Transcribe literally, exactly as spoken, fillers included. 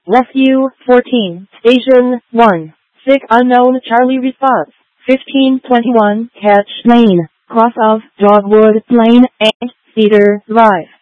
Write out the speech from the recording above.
Rescue fourteen, Station one. Sick unknown Charlie response. fifteen twenty-one Catch Lane, cross of Dogwood Lane and Cedar Drive.